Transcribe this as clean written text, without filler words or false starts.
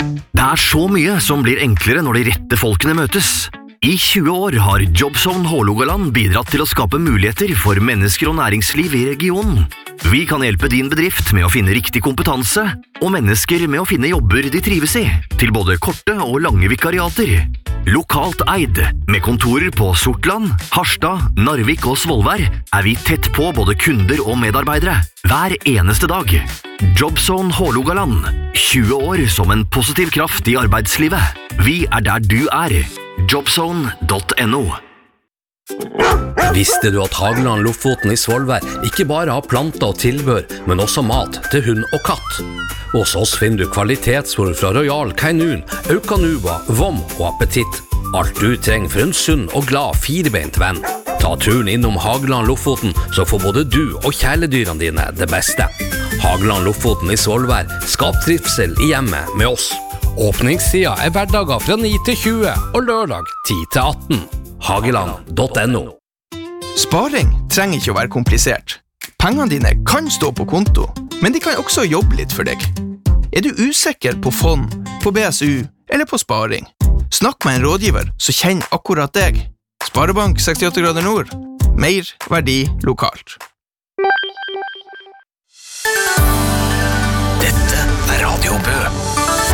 Det så mye som blir enklere når de rette folkene møtes. I 20 år har Jobzone Hålogaland bidratt til å skape muligheter for mennesker og næringsliv i regionen. Vi kan hjelpe din bedrift med å finne riktig kompetanse, og mennesker med å finne jobber de trives i, til både korte og lange vikariater. Lokalt eid, med kontorer på Sortland, Harstad, Narvik og Svolvær, vi tett på både kunder og medarbeidere, hver eneste dag. Jobzone Hålogaland, 20 år som en positiv kraft i arbeidslivet. Vi der du Jobzone.no. Visste du at Hageland Lofoten i Svolvær ikke bare har planter og tilbør, men også mat til hund og katt? Hos oss finner du kvalitetsfôr fra Royal Canin, Eukanuba, Vom og Appetitt. Alt du trenger for en sunn og glad firebeint venn. Ta turen innom Hageland Lofoten, så får både du og kjæledyrene dine det beste. Hageland Lofoten i Svolvær, skap trivsel i hjemmet med oss. Åpningstida hverdager fra 9 til 20 og lørdag 10 til 18. Hageland.no. Sparing trenger ikke å være komplisert. Pengene dine kan stå på konto, men de kan også jobbe litt for deg. Du usikker på fond, på BSU eller på sparing? Snakk med en rådgiver som kjenner akkurat deg. Sparebank 68 grader nord. Mer verdi lokalt. Dette Radio Bø.